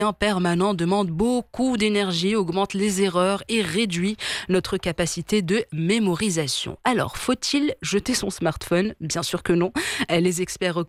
permanent demande beaucoup d'énergie, augmente les erreurs et réduit notre capacité de mémorisation. Alors, faut-il jeter son smartphone ? Bien sûr que non. Les experts